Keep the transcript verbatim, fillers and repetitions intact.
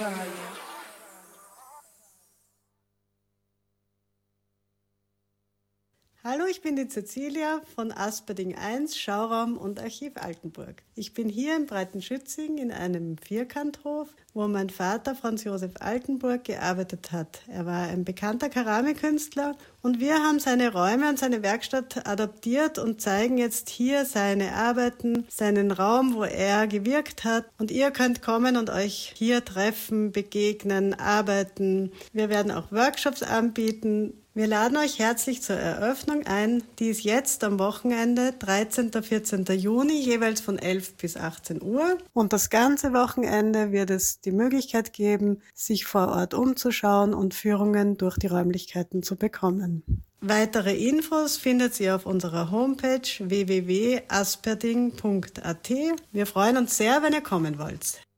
Hallo, ich bin die Cecilia von Asperding eins, Schauraum und Archiv Altenburg. Ich bin hier in Breitenschützing in einem Vierkanthof, wo mein Vater Franz Josef Altenburg gearbeitet hat. Er war ein bekannter Keramikkünstler und wir haben seine Räume und seine Werkstatt adaptiert und zeigen jetzt hier seine Arbeiten, seinen Raum, wo er gewirkt hat. Und ihr könnt kommen und euch hier treffen, begegnen, arbeiten. Wir werden auch Workshops anbieten. Wir laden euch herzlich zur Eröffnung ein, die ist jetzt am Wochenende, dreizehnten und vierzehnten Juni, jeweils von elf bis achtzehn Uhr. Und das ganze Wochenende wird es die Möglichkeit geben, sich vor Ort umzuschauen und Führungen durch die Räumlichkeiten zu bekommen. Weitere Infos findet ihr auf unserer Homepage w w w punkt asperding punkt a t. Wir freuen uns sehr, wenn ihr kommen wollt.